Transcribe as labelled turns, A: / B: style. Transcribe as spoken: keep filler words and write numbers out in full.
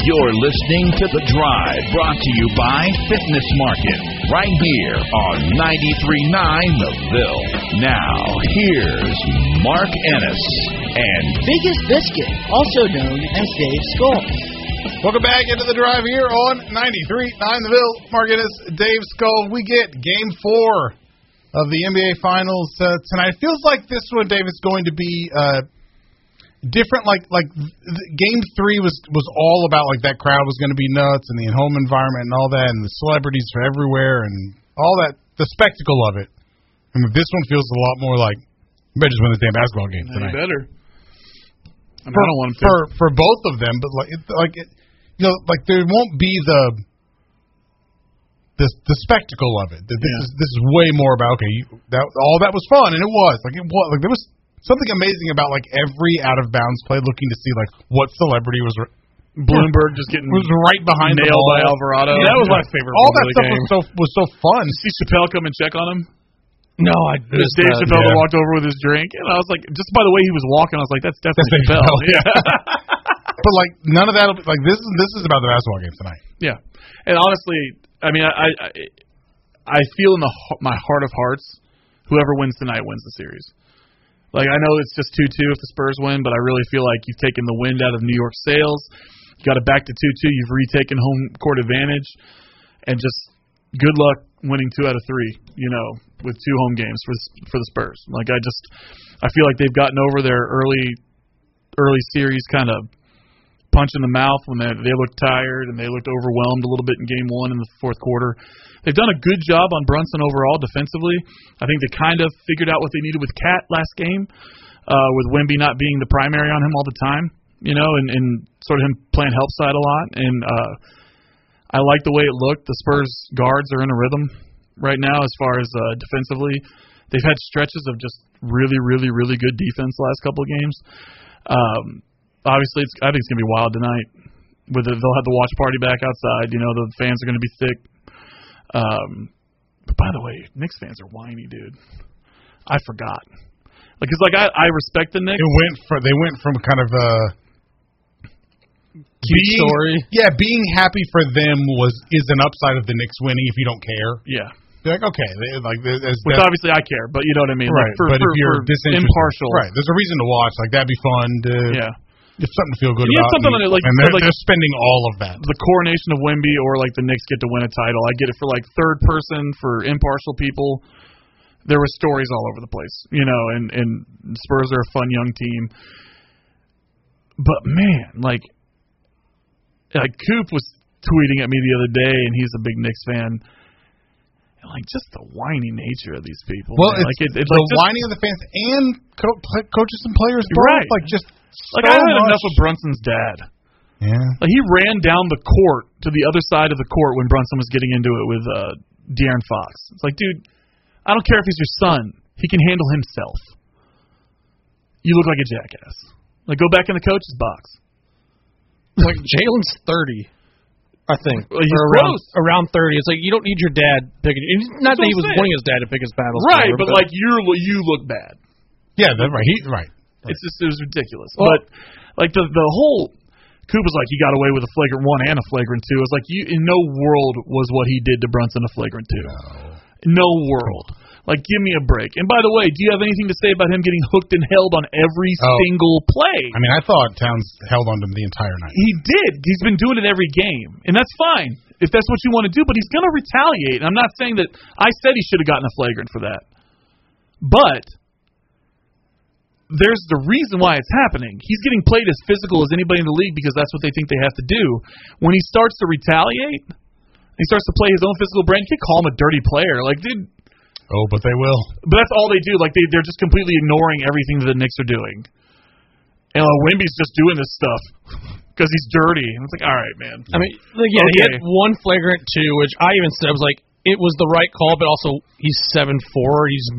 A: You're listening to The Drive, brought to you by Fitness Market, right here on ninety-three point nine The Ville. Now, here's Mark Ennis and
B: Biggest Biscuit, also known as Dave Skull.
C: Welcome back into The Drive here on ninety-three point nine The Ville. Mark Ennis, Dave Skull. We get Game four of the N B A Finals uh, tonight. It feels like this one, Dave, is going to be uh, different. Like like th- Game three was was all about like that crowd was going to be nuts and the home environment and all that, and the celebrities are everywhere and all that, the spectacle of it. And this one feels a lot more like, you better just win this damn basketball game tonight.
D: You better. I, mean,
C: for,
D: I don't want to
C: for for both of them, but like it, like it, you know, like there won't be the the the spectacle of it. This
D: yeah.
C: is this is way more about okay, you, that all that was fun, and it was like it was like there was something amazing about like every out of bounds play, looking to see like what celebrity was. Re-
D: Bloomberg just getting
C: was right behind
D: nailed
C: the ball.
D: by Alvarado.
C: Yeah, that was my favorite. All that stuff
D: game.
C: was so was so fun.
D: Did you see Chappelle come and check on him?
E: No, I
D: missed Dave that. Chappelle yeah. walked over with his drink, and I was like, just by the way he was walking, I was like, that's definitely that's Chappelle. Chappelle. Yeah.
C: But like none of that. Like this is this is about the basketball game tonight.
D: Yeah, and honestly, I mean, I I, I feel in the my heart of hearts, whoever wins tonight wins the series. Like I know it's just two two if the Spurs win, but I really feel like you've taken the wind out of New York sails. You got it back to two two. You've retaken home court advantage, and just good luck winning two out of three. You know, with two home games for for the Spurs. Like I just, I feel like they've gotten over their early early series kind of punch in the mouth when they they looked tired and they looked overwhelmed a little bit in game one in the fourth quarter. They've done a good job on Brunson overall defensively. I think they kind of figured out what they needed with Cat last game, uh, with Wemby not being the primary on him all the time. You know, and, and sort of him playing help side a lot. And uh, I like the way it looked. The Spurs guards are in a rhythm right now as far as uh, defensively. They've had stretches of just really, really, really good defense the last couple of games. Um, obviously, it's, I think it's going to be wild tonight. With the, they'll have the watch party back outside. You know, the fans are going to be thick. Um, but by the way, Knicks fans are whiny, dude. I forgot. Like, cause like I, I respect the Knicks.
C: It went for they went from kind of a
E: cute being, story.
C: Yeah, being happy for them was is an upside of the Knicks winning if you don't care.
D: Yeah.
C: You're like, okay, they, like as
D: which obviously I care, but you know what I mean.
C: Right.
D: Like for,
C: but
D: for,
C: if you're
D: for impartial,
C: right? There's a reason to watch. Like that'd be fun. To,
D: yeah.
C: It's something to feel good
D: yeah,
C: about.
D: Something
C: and,
D: on it, like,
C: and they're,
D: like
C: they're spending all of that.
D: The coronation of Wemby or like the Knicks get to win a title. I get it for like third person for impartial people. There were stories all over the place, you know, and, and Spurs are a fun young team. But man, like, like Coop was tweeting at me the other day, and he's a big Knicks fan. And like just the whiny nature of these people.
C: Well,
D: man.
C: it's,
D: like it, it's
C: the
D: like just,
C: whining of the fans and co- coaches and players, both,
D: right?
C: Like just
D: like
C: so
D: I had
C: much.
D: enough of Brunson's dad.
C: Yeah,
D: like he ran down the court to the other side of the court when Brunson was getting into it with uh, De'Aaron Fox. It's like, dude, I don't care if he's your son. He can handle himself. You look like a jackass. Like, go back in the coach's box.
E: Like, Jalen's thirty, I think.
D: Well, he's
E: around,
D: close.
E: around thirty. It's like, you don't need your dad picking. Not that he was saying. wanting his dad to pick his battles.
D: Right,
E: forward,
D: but,
E: but,
D: like, you're, you look bad.
C: Yeah, that's right. He, right.
D: It's just, it was ridiculous.
E: Well,
D: but, like, the the whole, Coop was like, he got away with a flagrant one and a flagrant two. It was like, you, in no world was what he did to Brunson a flagrant two. No, no world. Like, give me a break. And by the way, do you have anything to say about him getting hooked and held on every
C: oh.
D: single play?
C: I mean, I thought Towns held on to him the entire night.
D: He did. He's been doing it every game. And that's fine if that's what you want to do, but he's going to retaliate. And I'm not saying that I said he should have gotten a flagrant for that. But there's the reason why it's happening. He's getting played as physical as anybody in the league because that's what they think they have to do. When he starts to retaliate, he starts to play his own physical brand, you can't call him a dirty player. Like, dude.
C: Oh, but they will.
D: But that's all they do. Like, they, they're just completely ignoring everything that the Knicks are doing. And uh, Wemby's just doing this stuff because he's dirty. And it's like, all right, man.
E: I mean, like, yeah, okay. He had one flagrant two, which I even said, I was like, it was the right call, but also he's seven four. He's